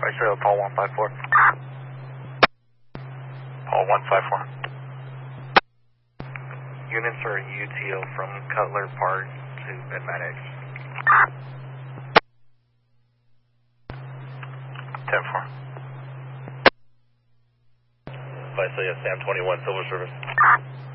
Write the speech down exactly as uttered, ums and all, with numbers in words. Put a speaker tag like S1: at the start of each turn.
S1: Viceroy, Paul one five four. Paul one five four. Units are U T O from Cutler Park to Medmatics. ten four.
S2: Viceroy, Sam twenty-one, Silver Service.